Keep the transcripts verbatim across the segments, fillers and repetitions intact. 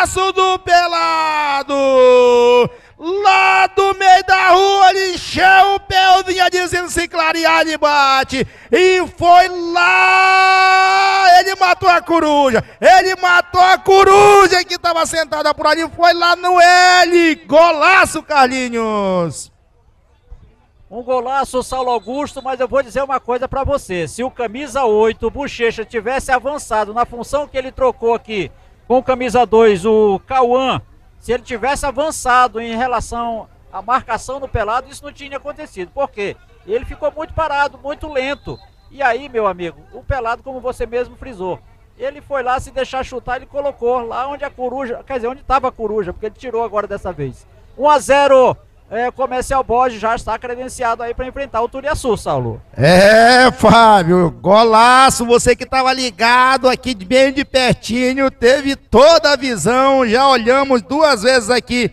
Golaço do Pelado! Lá do meio da rua, ele encheu o pé, vinha dizendo se clarear, ele bate. E foi lá, ele matou a coruja. Ele matou a coruja que estava sentada por ali, foi lá no L. Golaço, Carlinhos. Um golaço, Saulo Augusto, mas eu vou dizer uma coisa pra você. Se o camisa oito, o Bochecha, tivesse avançado na função que ele trocou aqui com o camisa dois, o Cauã, se ele tivesse avançado em relação à marcação no Pelado, isso não tinha acontecido. Por quê? Ele ficou muito parado, muito lento. E aí, meu amigo, o Pelado, como você mesmo frisou, ele foi lá, se deixar chutar, ele colocou lá onde a coruja, quer dizer, onde estava a coruja, porque ele tirou agora dessa vez. um a zero. É, Comercial Borges já está credenciado aí para enfrentar o Turiaçu, Saulo. É, Fábio, golaço, você que estava ligado aqui bem de pertinho, teve toda a visão, já olhamos duas vezes aqui,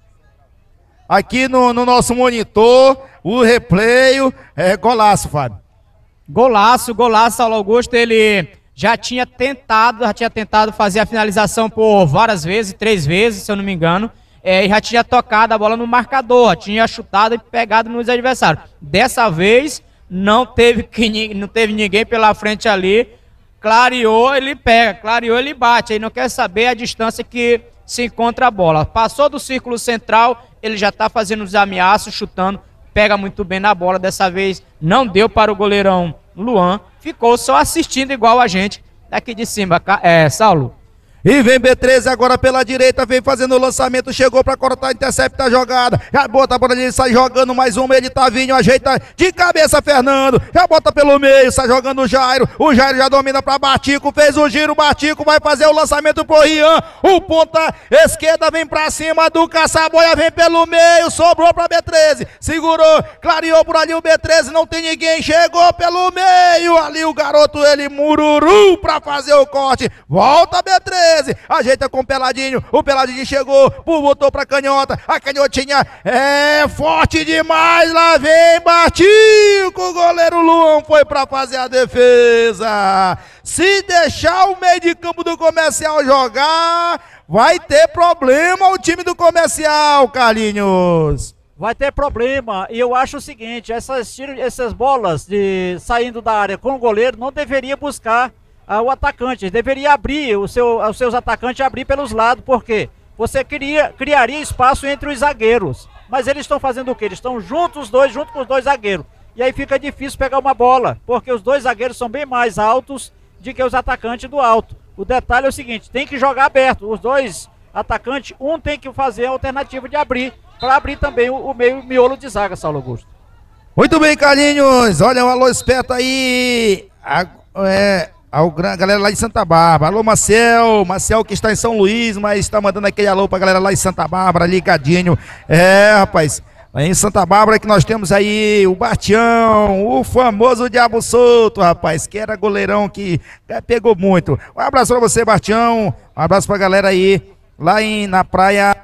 aqui no, no nosso monitor, o replay, é golaço, Fábio. Golaço, golaço, Saulo Augusto, ele já tinha tentado, já tinha tentado fazer a finalização por várias vezes, três vezes, se eu não me engano. É, e já tinha tocado a bola no marcador, já tinha chutado e pegado nos adversários. Dessa vez, não teve, que, não teve ninguém pela frente ali, clareou, ele pega, clareou, ele bate, aí não quer saber a distância que se encontra a bola. Passou do círculo central, ele já está fazendo os ameaços, chutando, pega muito bem na bola, dessa vez não deu para o goleirão Luan, ficou só assistindo igual a gente daqui de cima, é, Saulo. E vem B treze agora pela direita, vem fazendo o lançamento, chegou pra cortar, intercepta a jogada, já bota por ali, sai jogando mais uma, ele Tavinho, ajeita de cabeça Fernando, já bota pelo meio, sai jogando o Jairo, o Jairo já domina pra Batico, fez o giro, Batico vai fazer o lançamento pro Rian, o ponta esquerda vem pra cima do Caçaboia, vem pelo meio, sobrou pra B treze, segurou, clareou por ali o B treze, não tem ninguém, chegou pelo meio, ali o garoto, ele Mururu pra fazer o corte, volta B treze, ajeita com o Peladinho, o Peladinho chegou, botou pra canhota, a canhotinha é forte demais, lá vem Batico, o goleiro Luan foi pra fazer a defesa. Se deixar o meio de campo do Comercial jogar, vai ter problema o time do Comercial, Carlinhos. Vai ter problema, e eu acho o seguinte, essas, essas bolas de, saindo da área com o goleiro não deveria buscar Ah, o atacante, deveria abrir, o seu, os seus atacantes abrir pelos lados, porque você queria, criaria espaço entre os zagueiros, mas eles estão fazendo o quê? Eles estão juntos os dois, junto com os dois zagueiros, e aí fica difícil pegar uma bola, porque os dois zagueiros são bem mais altos do que os atacantes do alto. O detalhe é o seguinte, tem que jogar aberto, os dois atacantes, um tem que fazer a alternativa de abrir, para abrir também o, o meio miolo de zaga, Saulo Augusto. Muito bem, Carlinhos, olha o alô esperto aí, a, é... a galera lá de Santa Bárbara, alô Marcel, Marcel que está em São Luís, mas está mandando aquele alô pra galera lá de Santa Bárbara, ligadinho, é rapaz, aí em Santa Bárbara que nós temos aí o Batião, o famoso Diabo Solto, rapaz, que era goleirão que pegou muito, um abraço pra você, Batião, um abraço pra galera aí, lá em, na praia,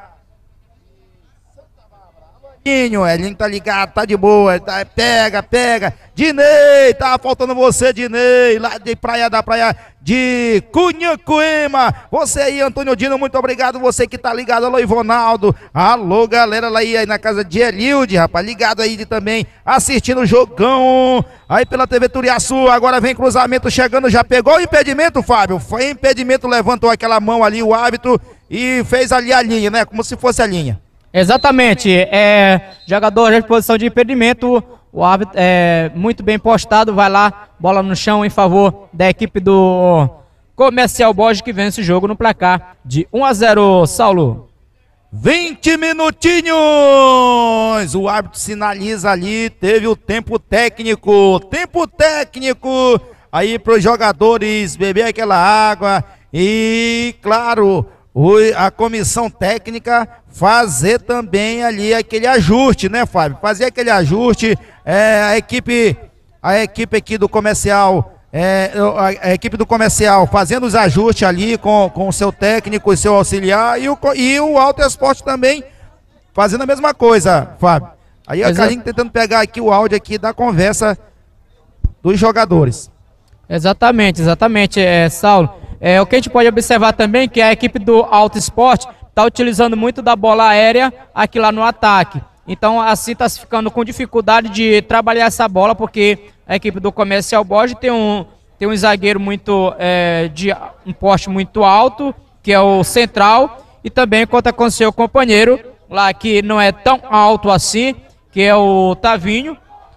Elinho tá ligado, tá de boa, tá, pega, pega, Dinei, tá faltando você, Dinei, lá de praia da praia de Cunhacuema, você aí, Antônio Dino, muito obrigado, você que tá ligado, alô Ivonaldo, alô galera lá aí, aí na casa de Elilde, rapaz, ligado aí de, também, assistindo o jogão, aí pela T V Turiaçu, agora vem cruzamento chegando, já pegou o impedimento, Fábio, foi impedimento, levantou aquela mão ali, o árbitro, e fez ali a linha, né, como se fosse a linha. Exatamente, é, jogador de posição de impedimento, o árbitro é muito bem postado, vai lá, bola no chão em favor da equipe do Comercial Borges que vence o jogo no placar de um a zero, Saulo. vinte minutinhos, o árbitro sinaliza ali, teve o tempo técnico, tempo técnico, aí para os jogadores beber aquela água e, claro, a comissão técnica fazer também ali aquele ajuste, né, Fábio? Fazer aquele ajuste, é, a equipe, a equipe aqui do Comercial, é, a, a equipe do Comercial fazendo os ajustes ali com, com o seu técnico e seu auxiliar, e o, e o Alto Esporte também fazendo a mesma coisa, Fábio. Aí a Carlinhos tentando pegar aqui o áudio aqui da conversa dos jogadores. Exatamente, exatamente, é, Saulo. É, o que a gente pode observar também é que a equipe do Alto Esporte está utilizando muito da bola aérea aqui lá no ataque. Então, assim, está ficando com dificuldade de trabalhar essa bola, porque a equipe do Comercial Borges tem um, tem um zagueiro muito, é, de um poste muito alto, que é o central, e também conta com seu companheiro, lá que não é tão alto assim, que é o Tavinho,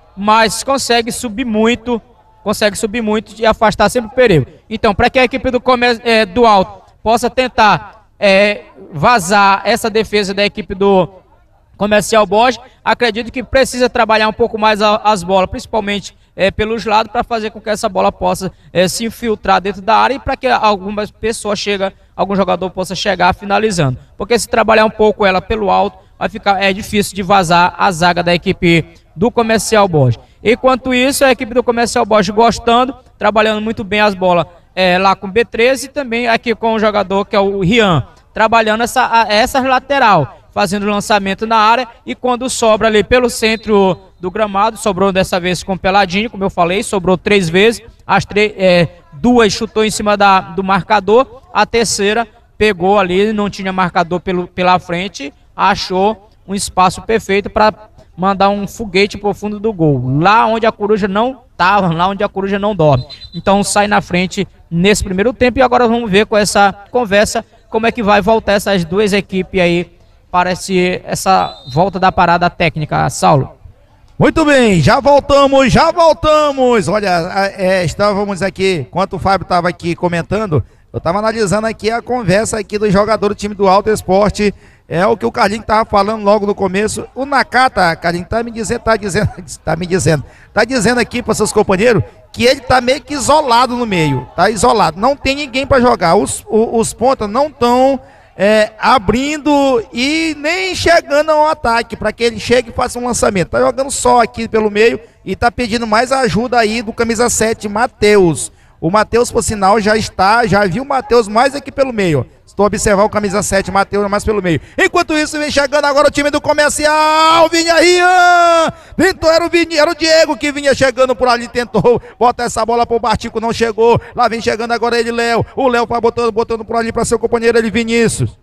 mas consegue subir muito, consegue subir muito e afastar sempre o perigo. Então, para que a equipe do, comer, é, do Alto possa tentar é, vazar essa defesa da equipe do Comercial Borges, acredito que precisa trabalhar um pouco mais a, as bolas, principalmente é, pelos lados, para fazer com que essa bola possa é, se infiltrar dentro da área e para que algumas pessoas cheguem, algum jogador possa chegar finalizando. Porque se trabalhar um pouco ela pelo alto, vai ficar é difícil de vazar a zaga da equipe do Comercial Borges. Enquanto isso, a equipe do Comercial Borges gostando, trabalhando muito bem as bolas é, lá com o B treze e também aqui com o jogador que é o Rian, trabalhando essa, essa lateral, fazendo lançamento na área, e quando sobra ali pelo centro do gramado, sobrou dessa vez com o Peladinho, como eu falei, sobrou três vezes, as três, é, duas chutou em cima da, do marcador, a terceira pegou ali, não tinha marcador pelo, pela frente, achou um espaço perfeito para mandar um foguete pro fundo do gol, lá onde a coruja não estava, lá onde a coruja não dorme. Então sai na frente nesse primeiro tempo, e agora vamos ver com essa conversa como é que vai voltar essas duas equipes aí para esse, essa volta da parada técnica, Saulo. Muito bem, já voltamos, já voltamos. Olha, é, estávamos aqui, enquanto o Fábio estava aqui comentando, eu estava analisando aqui a conversa aqui do jogador do time do Alto Esporte. É o que o Carlinhos estava falando logo no começo. O Nakata, Carlinhos, tá me dizendo, tá dizendo, tá me dizendo, tá dizendo aqui para seus companheiros que ele tá meio que isolado no meio, tá isolado, não tem ninguém para jogar, os, os, os pontas não estão é, abrindo e nem chegando ao ataque, para que ele chegue e faça um lançamento, tá jogando só aqui pelo meio e tá pedindo mais ajuda aí do camisa sete, Matheus. O Matheus, por sinal, já está, já viu o Matheus mais aqui pelo meio. Estou a observar o camisa sete, Matheus, mais pelo meio. Enquanto isso, vem chegando agora o time do Comercial. Vinha Rian. Então era o, Vini, era o Diego que vinha chegando por ali, tentou botar essa bola pro Bartico, não chegou. Lá vem chegando agora ele, Léo. O Léo vai botando, botando por ali para seu companheiro, ele, Vinícius.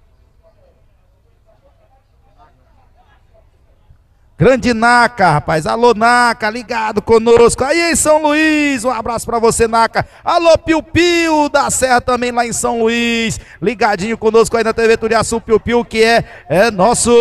Grande Naka, rapaz, alô Naka, ligado conosco, aí em São Luís, um abraço pra você, Naka. Alô Piu Piu, da Serra também lá em São Luís, ligadinho conosco aí na T V Turiaçu, Piu Piu, que é, é nosso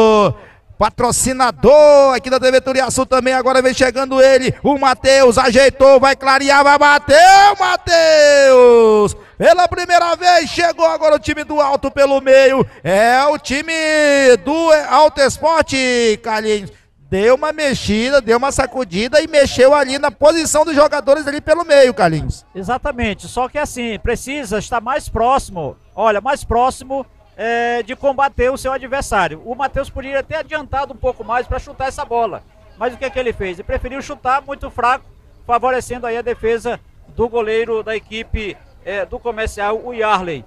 patrocinador aqui da T V Turiaçu também. Agora vem chegando ele, o Matheus, ajeitou, vai clarear, vai bater, Matheus! Pela primeira vez chegou agora o time do Alto pelo meio, é o time do Alto Esporte, Carlinhos. Deu uma mexida, deu uma sacudida e mexeu ali na posição dos jogadores ali pelo meio, Carlinhos. Exatamente, só que assim, precisa estar mais próximo, olha, mais próximo é, de combater o seu adversário. O Matheus poderia ter adiantado um pouco mais para chutar essa bola, mas o que é que ele fez? Ele preferiu chutar muito fraco, favorecendo aí a defesa do goleiro da equipe É, do Comercial, o Yarley.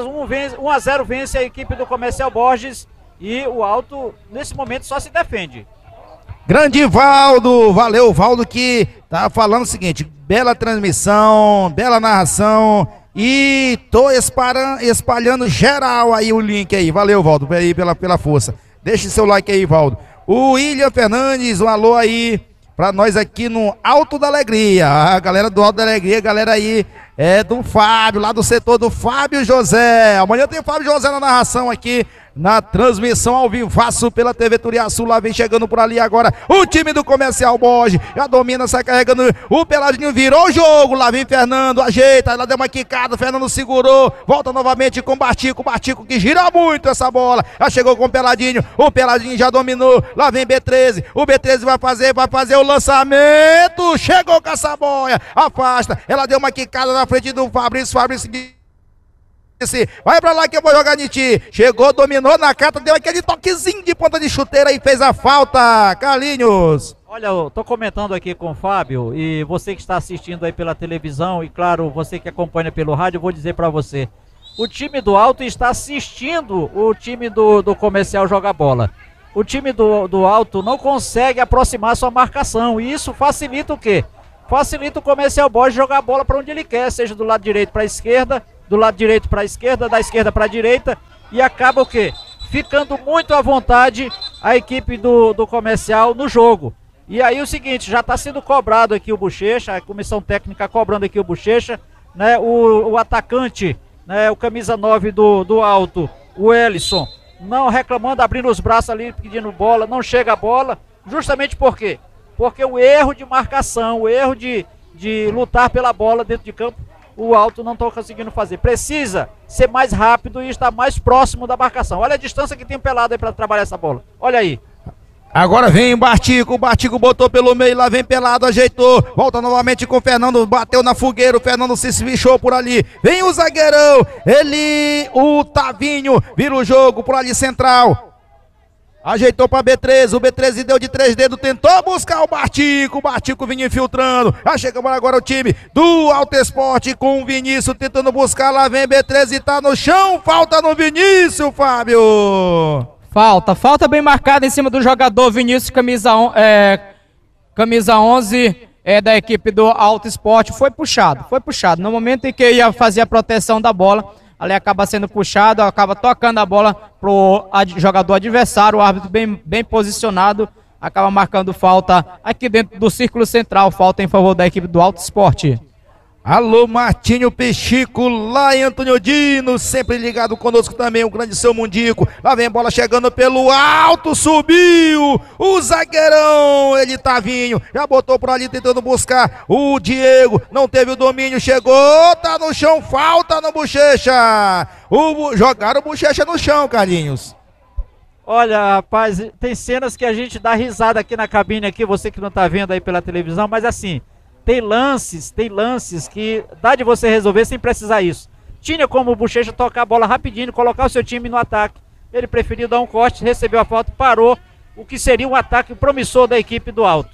um a zero vence a equipe do Comercial Borges e o Alto, nesse momento, só se defende. Grande Valdo, valeu Valdo, que tá falando o seguinte, bela transmissão, bela narração e tô espalhando, espalhando geral aí o link aí, valeu Valdo, aí pela, pela força. Deixe seu like aí, Valdo. O William Fernandes, um alô aí pra nós aqui no Alto da Alegria, a galera do Alto da Alegria, galera aí é do Fábio, lá do setor do Fábio José. Amanhã tem o Fábio José na narração aqui, na transmissão ao vivaço pela T V Turiaçu. Lá vem chegando por ali agora o time do Comercial Borges, já domina, sai carregando, o Peladinho virou o jogo, lá vem Fernando, ajeita, lá deu uma quicada, Fernando segurou, volta novamente com o Bartico, o Bartico que gira muito essa bola, já chegou com o Peladinho, o Peladinho já dominou, lá vem B treze, o B treze vai fazer, vai fazer o lançamento, chegou com essa boia, afasta, ela deu uma quicada na frente do Fabrício, Fabrício disse, vai pra lá que eu vou jogar em ti. Chegou, dominou na carta, deu aquele toquezinho de ponta de chuteira e fez a falta, Carlinhos. Olha, eu tô comentando aqui com o Fábio, e você que está assistindo aí pela televisão, e claro, você que acompanha pelo rádio, eu vou dizer pra você, o time do Alto está assistindo o time do, do Comercial jogar bola. O time do, do Alto não consegue aproximar sua marcação, e isso facilita o quê? facilita o Comercial Borges jogar a bola para onde ele quer, seja do lado direito para a esquerda, do lado direito para a esquerda, da esquerda para a direita, e acaba o quê? Ficando muito à vontade a equipe do, do Comercial no jogo. E aí o seguinte, já está sendo cobrado aqui o Bochecha, a comissão técnica cobrando aqui o Bochecha, né, o, o atacante, né, o camisa nove do, do Alto, o Ellison, não reclamando, abrindo os braços ali, pedindo bola, não chega a bola, justamente por quê? Porque o erro de marcação, o erro de, de lutar pela bola dentro de campo, o Alto não está conseguindo fazer. Precisa ser mais rápido e estar mais próximo da marcação. Olha a distância que tem o Pelado aí para trabalhar essa bola. Olha aí. Agora vem o Bartico, o Bartico botou pelo meio, lá vem Pelado, ajeitou, volta novamente com o Fernando, bateu na fogueira, o Fernando se esbichou por ali, vem o zagueirão, ele, o Tavinho, vira o jogo por ali central, ajeitou para B treze, o B treze deu de três dedos, tentou buscar o Bartico, o Bartico vinha infiltrando, já chega agora o time do Alto Esporte com o Vinícius tentando buscar, lá vem B treze, tá no chão, falta no Vinícius, Fábio. Falta, falta bem marcada em cima do jogador Vinícius, camisa, on, é, camisa onze é, da equipe do Alto Esporte. Foi puxado, foi puxado. No momento em que ia fazer a proteção da bola, ali acaba sendo puxado, acaba tocando a bola pro ad, jogador adversário, o árbitro bem, bem posicionado, acaba marcando falta aqui dentro do círculo central, falta em favor da equipe do Alto Esporte. Alô, Martinho Pechico, lá em Antônio Dino, sempre ligado conosco também, o grande Seu Mundico. Lá vem a bola chegando pelo alto, subiu o zagueirão, ele Tavinho, já botou por ali tentando buscar o Diego, não teve o domínio, chegou, tá no chão, falta no Bochecha. O, jogaram o Bochecha no chão, Carlinhos. Olha, rapaz, tem cenas que a gente dá risada aqui na cabine, aqui, você que não tá vendo aí pela televisão, mas assim... Tem lances, tem lances que dá de você resolver sem precisar isso. Tinha como o Bochecha tocar a bola rapidinho, colocar o seu time no ataque. Ele preferiu dar um corte, recebeu a falta, parou. O que seria um ataque promissor da equipe do Alto.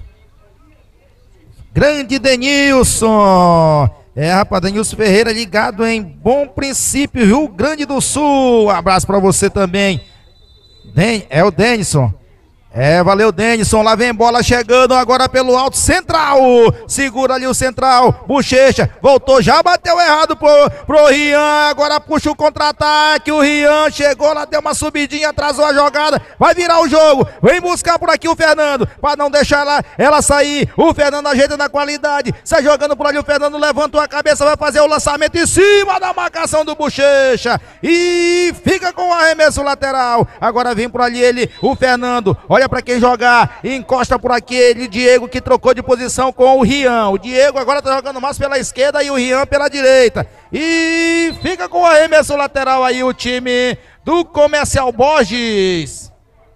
Grande Denilson. É, rapaz, Denilson Ferreira ligado em Bom Princípio, Rio Grande do Sul. Um abraço pra você também. Den é o Denilson. É, valeu Denison, lá vem bola chegando agora pelo alto central, segura ali o central, Bochecha, voltou, já bateu errado pro, pro Rian, agora puxa o contra-ataque, o Rian chegou lá, deu uma subidinha, atrasou a jogada, vai virar o jogo, vem buscar por aqui o Fernando, para não deixar ela, ela sair, o Fernando ajeita na qualidade, sai jogando por ali, o Fernando levantou a cabeça, vai fazer o lançamento em cima da marcação do Bochecha, e fica com o arremesso lateral, agora vem por ali ele, o Fernando, olha para quem jogar, encosta por aqui ele, Diego, que trocou de posição com o Rian. O Diego agora tá jogando mais pela esquerda e o Rian pela direita. E fica com o arremesso lateral aí o time do Comercial Borges.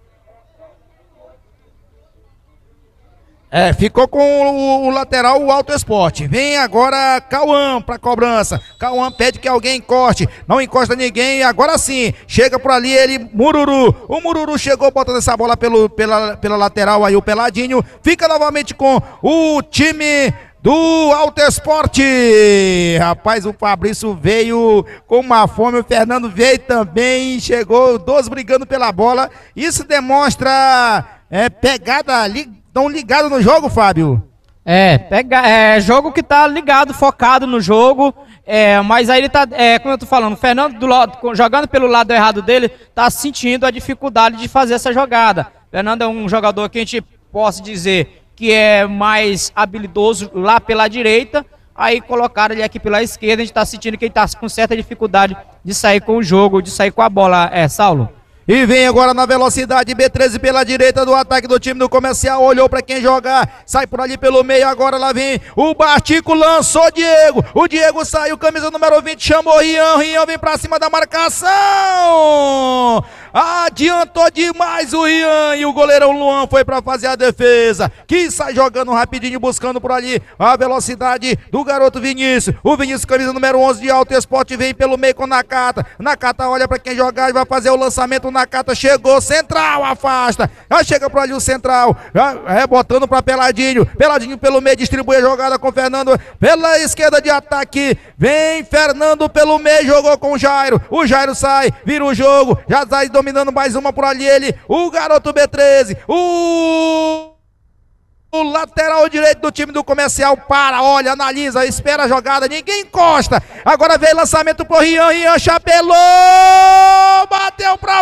É, ficou com o, o lateral, o Alto Esporte. Vem agora Cauã para cobrança. Cauã pede que alguém encoste. Não encosta ninguém. Agora sim, chega por ali ele, Mururu. O Mururu chegou botando essa bola pelo, pela, pela lateral aí, o Peladinho. Fica novamente com o time do Alto Esporte. Rapaz, o Fabrício veio com uma fome. O Fernando veio também. Chegou, dois brigando pela bola. Isso demonstra é, pegada ali. Estão ligados no jogo, Fábio? É, pega, é jogo que tá ligado, focado no jogo, é, mas aí ele tá, é, como eu tô falando, o Fernando do lado, jogando pelo lado errado dele, tá sentindo a dificuldade de fazer essa jogada. Fernando é um jogador que a gente possa dizer que é mais habilidoso lá pela direita, aí colocaram ele aqui pela esquerda, a gente tá sentindo que ele tá com certa dificuldade de sair com o jogo, de sair com a bola, é, Saulo? E vem agora na velocidade, B treze pela direita do ataque do time do Comercial, olhou para quem jogar, sai por ali pelo meio, agora lá vem o Bartico, lançou Diego, o Diego saiu, camisa número vinte, chamou o Rian, o Rian vem para cima da marcação, adiantou demais o Rian e o goleirão Luan foi para fazer a defesa, que sai jogando rapidinho, buscando por ali a velocidade do garoto Vinícius, o Vinícius, camisa número onze de Alto Esporte, vem pelo meio com Nakata, Nakata olha para quem jogar e vai fazer o lançamento. Nakata chegou, central, afasta, já chega por ali o central, rebotando para Peladinho, Peladinho pelo meio, distribui a jogada com Fernando, pela esquerda de ataque, vem Fernando pelo meio, jogou com o Jairo, o Jairo sai, vira o jogo, já sai dominando mais uma por ali ele, o garoto B treze, o... O lateral direito do time do Comercial para, olha, analisa, espera a jogada, ninguém encosta. Agora vem lançamento pro Rian, Rian chapelou, bateu pra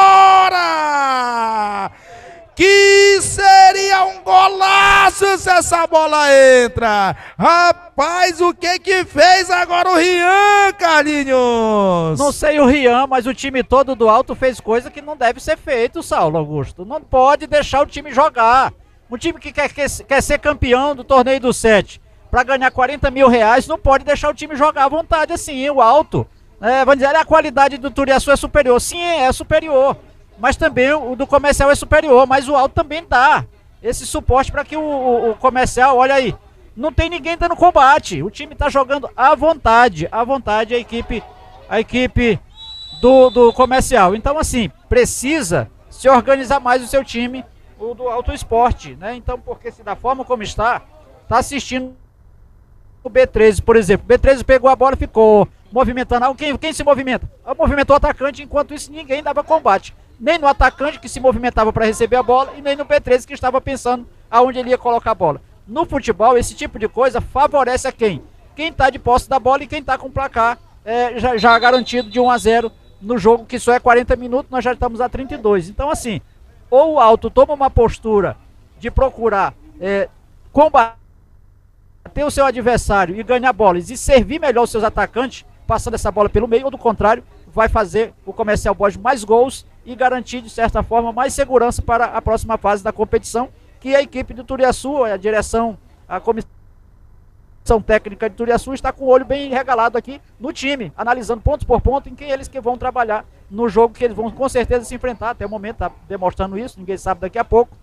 fora. Que seria um golaço se essa bola entra. Rapaz, o que que fez agora o Rian, Carlinhos? Não sei o Rian, mas o time todo do Alto fez coisa que não deve ser feito, Saulo Augusto. Não pode deixar o time jogar. Um time que quer, quer, quer ser campeão do torneio do sete para ganhar quarenta mil reais, não pode deixar o time jogar à vontade assim, o Alto. É, vamos dizer, a qualidade do Turiaçu é superior. Sim, é superior. Mas também o do Comercial é superior, mas o Alto também dá esse suporte para que o, o, o Comercial, olha aí, não tem ninguém dando combate. O time está jogando à vontade, à vontade a equipe, a equipe do, do Comercial. Então assim, precisa se organizar mais o seu time, o do Alto Esporte, né? Então, porque se da forma como está, está assistindo o B treze, por exemplo. O B treze pegou a bola e ficou movimentando. Quem, quem se movimenta? Movimentou o atacante, enquanto isso ninguém dava combate. Nem no atacante que se movimentava para receber a bola e nem no B treze que estava pensando aonde ele ia colocar a bola. No futebol, esse tipo de coisa favorece a quem? Quem está de posse da bola e quem está com o placar é, já, já garantido de um a zero no jogo, que só é quarenta minutos, nós já estamos a trinta e dois. Então assim, ou o Alto toma uma postura de procurar é, combater o seu adversário e ganhar bolas e servir melhor os seus atacantes, passando essa bola pelo meio, ou do contrário, vai fazer o Comercial Borges mais gols e garantir, de certa forma, mais segurança para a próxima fase da competição, que a equipe do Turiaçu, a direção, a comissão técnica de Turiaçu está com o olho bem regalado aqui no time, analisando ponto por ponto em quem eles que vão trabalhar no jogo, que eles vão com certeza se enfrentar. Até o momento está demonstrando isso, ninguém sabe daqui a pouco.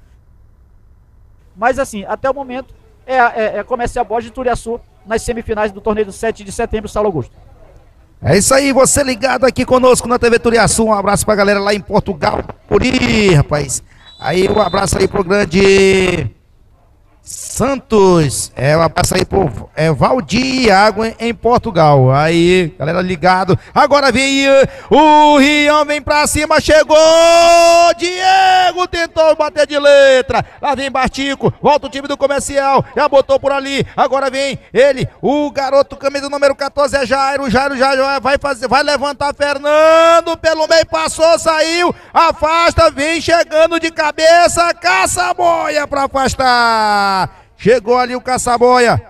Mas assim, até o momento é, é, é Comercial Borges e Turiaçu nas semifinais do torneio do sete de setembro, Saulo Augusto. É isso aí, você ligado aqui conosco na T V Turiaçu. Um abraço pra galera lá em Portugal, Puri, rapaz. Aí um abraço aí pro grande Santos, é, um abraço aí pro é, Valdir Água em Portugal. Aí, galera ligado. Agora vem o Rian, vem pra cima, chegou! Diego tentou bater de letra. Lá vem Bartico, volta o time do Comercial, já botou por ali. Agora vem ele, o garoto, camisa número quatorze é Jairo. Jairo já vai fazer, vai levantar Fernando pelo meio, passou, saiu, afasta, vem chegando de cabeça, Caça-Boia pra afastar. Chegou ali o Caça-Boia.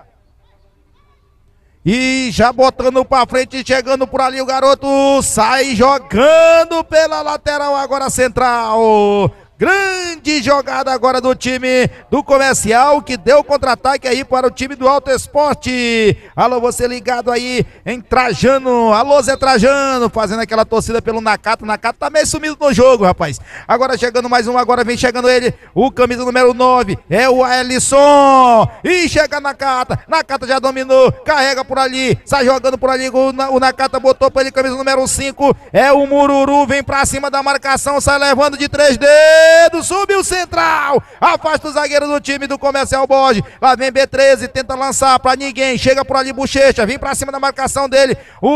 E já botando pra frente, chegando por ali o garoto. Sai jogando pela lateral agora central. Grande jogada agora do time do Comercial, que deu contra-ataque aí para o time do Alto Esporte. Alô, você ligado aí em Trajano. Alô, Zé Trajano, fazendo aquela torcida pelo Nakata. Nakata tá meio sumido no jogo, rapaz. Agora chegando mais um, agora vem chegando ele, o camisa número nove, é o Alisson. E chega Nakata, Nakata já dominou, carrega por ali, sai jogando por ali, o, o Nakata botou para ele, camisa número cinco, é o Mururu, vem pra cima da marcação, sai levando de três dedos. Subiu o central, afasta o zagueiro do time do Comercial Borges. Lá vem B treze, tenta lançar pra ninguém, chega por ali Bochecha, vem pra cima da marcação dele,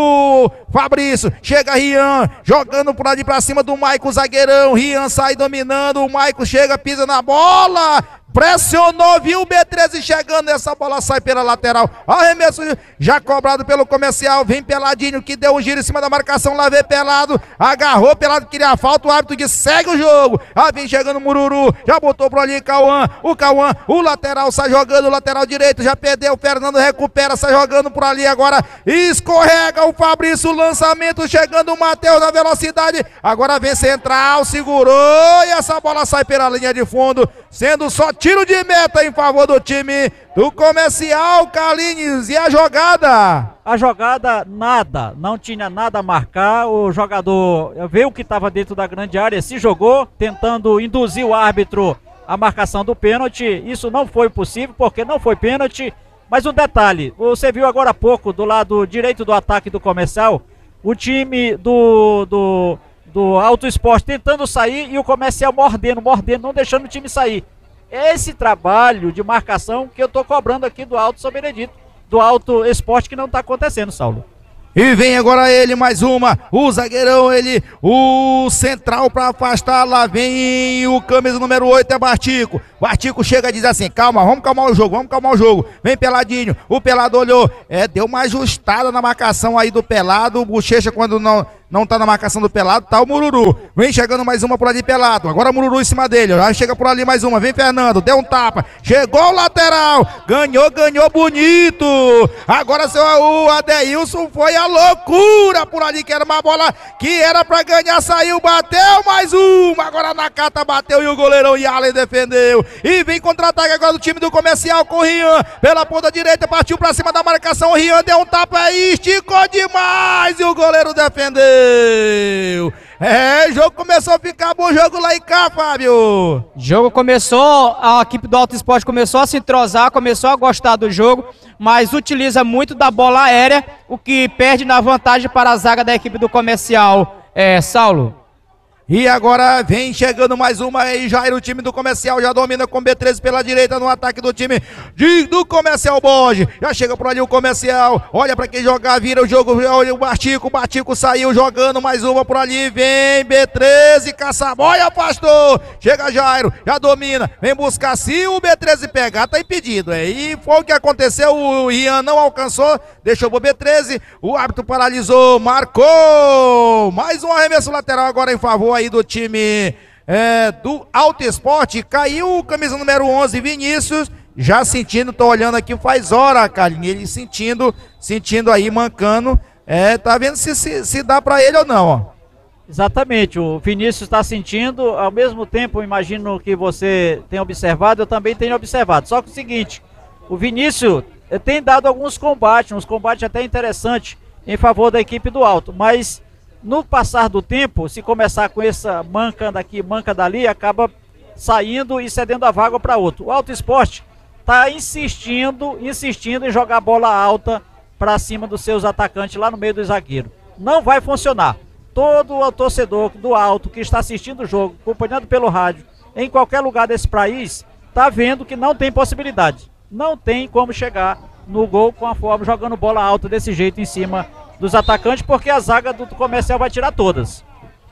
o Fabrício, chega Rian, jogando por ali pra cima do Maico, zagueirão. Rian sai dominando, o Maico chega, pisa na bola, pressionou, viu o B treze chegando, essa bola sai pela lateral, arremesso já cobrado pelo Comercial, vem Peladinho, que deu um giro em cima da marcação, lá vem Pelado, agarrou Pelado, queria a falta, o árbitro diz, segue o jogo, aí vem chegando o Mururu, já botou por ali Cauã, o Cauã, o lateral sai jogando, o lateral direito, já perdeu, o Fernando recupera, sai jogando por ali agora, escorrega o Fabrício, lançamento, chegando o Matheus na velocidade, agora vem central, segurou, e essa bola sai pela linha de fundo, sendo só tiro de meta em favor do time do Comercial, Carlinhos. E a jogada? A jogada, nada, não tinha nada a marcar, o jogador viu que estava dentro da grande área, se jogou, tentando induzir o árbitro à marcação do pênalti. Isso não foi possível, porque não foi pênalti. Mas um detalhe, você viu agora há pouco, do lado direito do ataque do Comercial, o time do... do do Alto Esporte tentando sair e o Comercial mordendo, mordendo, não deixando o time sair. Esse trabalho de marcação que eu tô cobrando aqui do Alto São Benedito, do Alto Esporte, que não tá acontecendo, Saulo. E vem agora ele, mais uma, o zagueirão, ele, o central para afastar, lá vem o camisa número oito, é Bartico. Bartico chega e diz assim, calma, vamos calmar o jogo, vamos calmar o jogo. Vem Peladinho, o Pelado olhou, é, deu uma ajustada na marcação aí do Pelado, o Bochecha quando não, não tá na marcação do Pelado, tá o Mururu. Vem chegando mais uma por ali, Pelado, agora o Mururu em cima dele, já chega por ali mais uma, vem Fernando, deu um tapa, chegou o lateral, ganhou, ganhou bonito. Agora seu, o Adeilson foi a loucura por ali, que era uma bola que era pra ganhar, saiu, bateu mais uma, agora na cata bateu e o goleirão Yalen defendeu, e vem contra-ataque agora do time do Comercial com o Rian, pela ponta direita, partiu pra cima da marcação, o Rian deu um tapa aí, esticou demais e o goleiro defendeu. É, o jogo começou a ficar bom jogo lá em cá, Fábio. O jogo começou, a equipe do Alto Esporte começou a se entrosar, começou a gostar do jogo, mas utiliza muito da bola aérea, o que perde na vantagem para a zaga da equipe do Comercial, é, Saulo. E agora vem chegando mais uma aí, Jair, o time do Comercial já domina com B treze pela direita no ataque do time de, do Comercial Borges. Já chega por ali o Comercial, olha pra quem jogar, vira o jogo, olha o Bartico, o Bartico saiu jogando mais uma por ali, vem B treze, Caçaboia afastou, chega Jairo, já domina, vem buscar, se o B treze pegar, tá impedido. Aí foi o que aconteceu, o Ian não alcançou, deixou o B treze, o árbitro paralisou, marcou, mais um arremesso lateral agora em favor aí do time é, do Alto Esporte. Caiu o camisa número onze, Vinícius, já sentindo, tô olhando aqui faz hora, Carlinhos, ele sentindo, sentindo aí, mancando, é, tá vendo se, se, se dá pra ele ou não, ó. Exatamente, o Vinícius está sentindo, ao mesmo tempo, imagino que você tem observado, eu também tenho observado, só que é o seguinte, o Vinícius tem dado alguns combates, uns combates até interessantes em favor da equipe do Alto, mas no passar do tempo, se começar com essa manca daqui, manca dali, acaba saindo e cedendo a vaga para outro. O Alto Esporte está insistindo, insistindo em jogar bola alta para cima dos seus atacantes lá no meio do zagueiro. Não vai funcionar. Todo o torcedor do Alto que está assistindo o jogo, acompanhando pelo rádio, em qualquer lugar desse país, está vendo que não tem possibilidade. Não tem como chegar no gol com a forma, jogando bola alta desse jeito em cima dos atacantes, porque a zaga do Comercial vai tirar todas.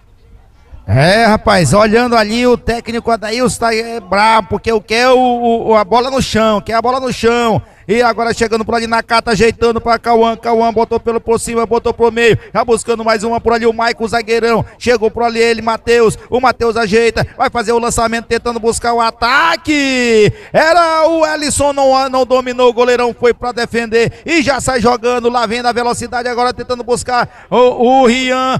É, rapaz, olhando ali o técnico Adailson tá é, bravo, porque eu quero o, o, a bola no chão, quer a bola no chão. E agora chegando por ali na cata, ajeitando para Cauã, Cauã botou pelo por cima, botou pro meio, já buscando mais uma por ali, o Maicon, zagueirão, chegou por ali ele, Matheus, o Matheus ajeita, vai fazer o lançamento, tentando buscar o ataque, era o Ellison, não, não dominou, o goleirão foi para defender, e já sai jogando, lá vem na velocidade, agora tentando buscar o, o Rian,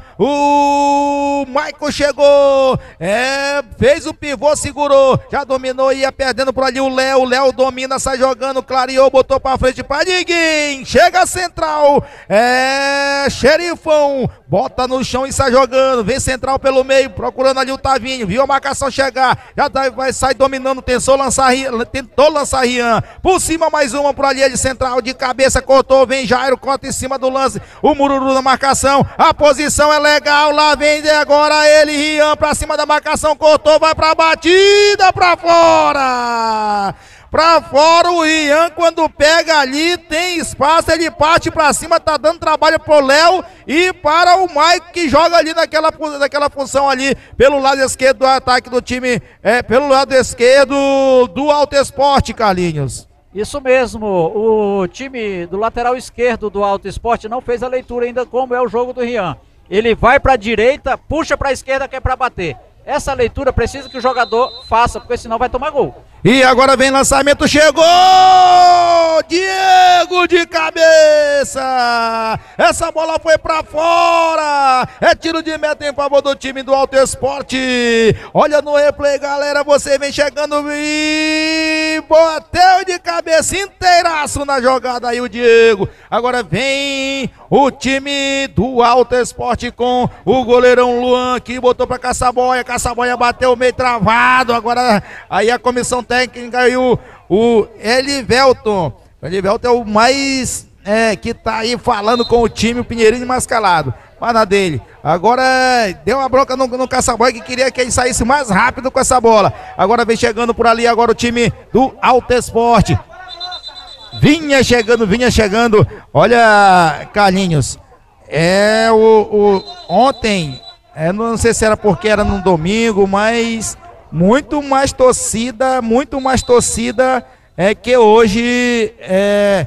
o Maicon chegou, é, fez o pivô, segurou, já dominou, ia perdendo por ali o Léo, o Léo domina, sai jogando, clareou, botou pra frente pra ninguém, chega a central, é, Xerifão, bota no chão e sai jogando, vem central pelo meio, procurando ali o Tavinho, viu a marcação chegar, já vai sair dominando, tentou lançar, tentou lançar Rian, por cima mais uma por ali de central, de cabeça, cortou, vem Jairo, corta em cima do lance, o Mururu na marcação, a posição é legal, lá vem agora ele, Rian, pra cima da marcação, cortou, vai pra batida, pra fora! Pra fora o Rian, quando pega ali, tem espaço, ele parte pra cima, tá dando trabalho pro Léo e para o Mike, que joga ali naquela, naquela função ali, pelo lado esquerdo do ataque do time, é, pelo lado esquerdo do Alto Esporte, Carlinhos. Isso mesmo, o time do lateral esquerdo do Alto Esporte não fez a leitura ainda como é o jogo do Rian. Ele vai pra direita, puxa pra esquerda, que é pra bater. Essa leitura precisa que o jogador faça, porque senão vai tomar gol. E agora vem lançamento, chegou! Diego de cabeça! Essa bola foi pra fora! É tiro de meta em favor do time do Alto Esporte! Olha no replay, galera, você vem chegando e bateu de cabeça inteiraço na jogada aí o Diego. Agora vem o time do Alto Esporte com o goleirão Luan, que botou pra Caçaboia, Caçaboia bateu meio travado, agora aí a comissão técnica e o, o Elivelton. O Elivelton é o mais é, que tá aí falando com o time, o Pinheirinho Mascalado. Mas na dele. Agora deu uma bronca no, no Caçaboia, que queria que ele saísse mais rápido com essa bola. Agora vem chegando por ali agora o time do Alto Esporte. Vinha chegando, vinha chegando. Olha, Carlinhos. É, o, o ontem, é, não sei se era porque era no domingo, mas muito mais torcida, muito mais torcida é que hoje, é,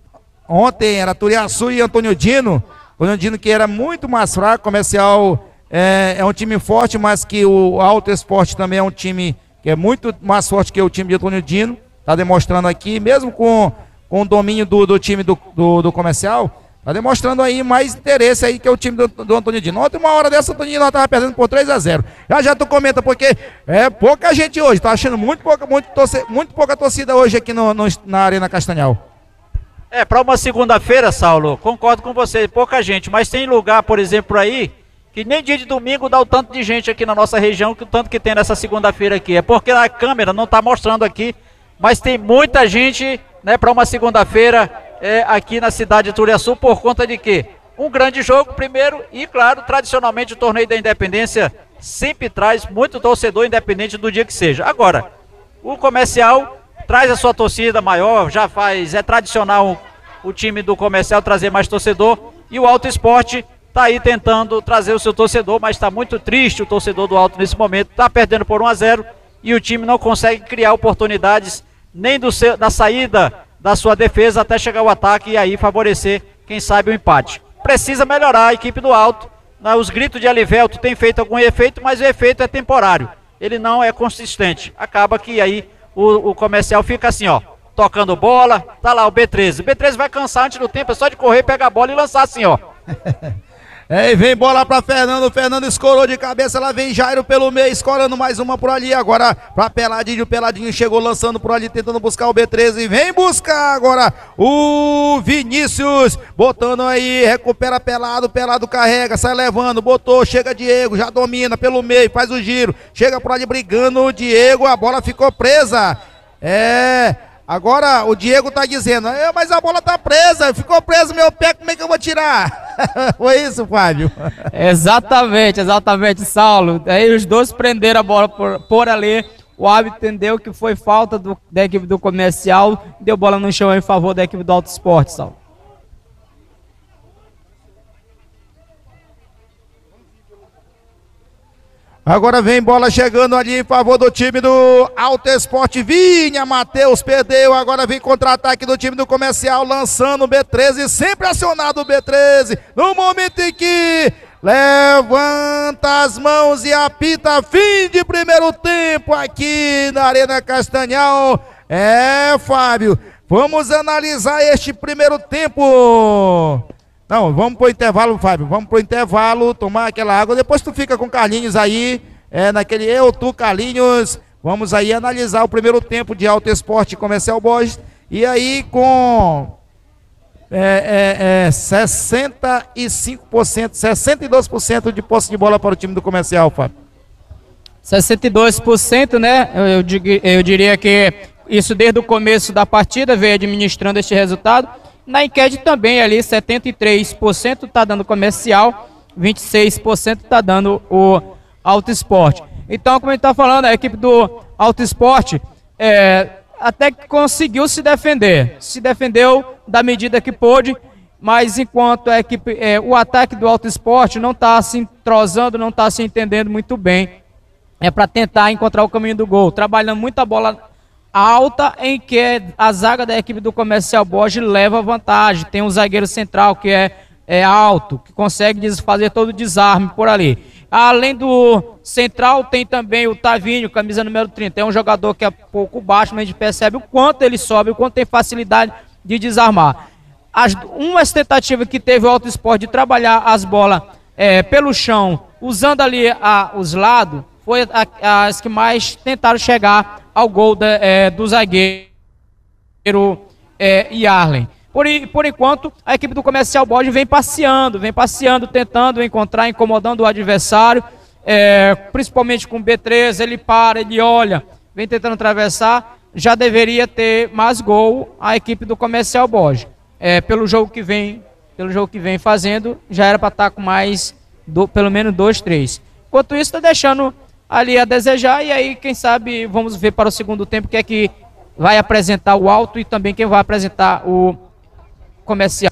ontem era Turiaçu e Antônio Dino, Antônio Dino que era muito mais fraco, Comercial é, é um time forte, mas que o Alto Esporte também é um time que é muito mais forte que o time de Antônio Dino, tá demonstrando aqui, mesmo com, com o domínio do, do time do, do, do Comercial, tá demonstrando aí mais interesse aí que é o time do, do Antônio Dino. Ontem, uma hora dessa, o Antônio Dino tava perdendo por três a zero. Já já tu comenta, porque é pouca gente hoje, tá achando muito pouca, muito, torce, muito pouca torcida hoje aqui no, no, na Arena Castanhal. É, para uma segunda-feira, Saulo, concordo com você, pouca gente, mas tem lugar, por exemplo, aí, que nem dia de domingo dá o tanto de gente aqui na nossa região, que o tanto que tem nessa segunda-feira aqui. É porque a câmera não está mostrando aqui, mas tem muita gente, né, para uma segunda-feira é, aqui na cidade de Turiaçu, por conta de quê? Um grande jogo, primeiro, e claro, tradicionalmente o Torneio da Independência sempre traz muito torcedor, independente do dia que seja. Agora, o Comercial traz a sua torcida maior, já faz, é tradicional o time do Comercial trazer mais torcedor, e o Alto Esporte está aí tentando trazer o seu torcedor, mas está muito triste o torcedor do Alto nesse momento, está perdendo por um a zero, e o time não consegue criar oportunidades nem do seu, da saída da sua defesa até chegar ao ataque e aí favorecer, quem sabe, o empate. Precisa melhorar a equipe do Alto, né? Os gritos de Alivelto têm feito algum efeito, mas o efeito é temporário, ele não é consistente, acaba que aí O, o Comercial fica assim, ó, tocando bola, tá lá o B treze. O B treze vai cansar antes do tempo, é só de correr, pegar a bola e lançar assim, ó. É, e vem bola pra Fernando, o Fernando escorou de cabeça, lá vem Jairo pelo meio, escorando mais uma por ali, agora pra Peladinho, o Peladinho chegou lançando por ali, tentando buscar o B treze, vem buscar agora o Vinícius, botando aí, recupera Pelado, Pelado carrega, sai levando, botou, chega Diego, já domina pelo meio, faz o giro, chega por ali brigando o Diego, a bola ficou presa, é... Agora o Diego tá dizendo, é, mas a bola tá presa, ficou preso no meu pé, como é que eu vou tirar? Foi isso, Fábio? Exatamente, exatamente, Saulo. Aí os dois prenderam a bola por, por ali, o árbitro entendeu que foi falta do, da equipe do Comercial, deu bola no chão em favor da equipe do Alto Esporte, Saulo. Agora vem bola chegando ali em favor do time do Alto Esporte. Vinha, Matheus perdeu. Agora vem contra-ataque do time do Comercial, lançando o B treze, sempre acionado o B treze. No momento em que levanta as mãos e apita fim de primeiro tempo aqui na Arena Castanhal. É, Fábio, vamos analisar este primeiro tempo. Não, vamos pro intervalo, Fábio, vamos pro intervalo, tomar aquela água, depois tu fica com o Carlinhos aí, é, naquele eu, tu, Carlinhos, vamos aí analisar o primeiro tempo de Alto Esporte e Comercial Borges, e aí com é, é, é, sessenta e cinco por cento, sessenta e dois por cento de posse de bola para o time do Comercial, Fábio. sessenta e dois por cento, né, eu, eu, eu diria que isso desde o começo da partida veio administrando este resultado. Na enquete também ali, setenta e três por cento está dando Comercial, vinte e seis por cento está dando o Alto Esporte. Então, como a gente está falando, a equipe do Alto Esporte é, até que conseguiu se defender. Se defendeu da medida que pôde, mas enquanto a equipe, é, o ataque do Alto Esporte não está se entrosando, não está se entendendo muito bem. É para tentar encontrar o caminho do gol, trabalhando muita bola alta, em que a zaga da equipe do Comercial Borges leva vantagem. Tem um zagueiro central que é, é alto, que consegue fazer todo o desarme por ali. Além do central, tem também o Tavinho, camisa número trinta. É um jogador que é pouco baixo, mas a gente percebe o quanto ele sobe, o quanto tem facilidade de desarmar. As, uma tentativa que teve o Alto Esporte de trabalhar as bolas é, pelo chão, usando ali a, os lados, foi a, as que mais tentaram chegar ao gol da, é, do zagueiro é, Yarlen. Por, por enquanto, a equipe do Comercial Borges vem passeando, vem passeando, tentando encontrar, incomodando o adversário, é, principalmente com o B treze, ele para, ele olha, vem tentando atravessar, já deveria ter mais gol a equipe do Comercial Borges. É, pelo jogo que vem, pelo jogo que vem fazendo, já era para estar com mais, do, pelo menos dois, três. Enquanto isso, está deixando ali a desejar, e aí, quem sabe, vamos ver para o segundo tempo que é que vai apresentar o Alto e também quem vai apresentar o Comercial.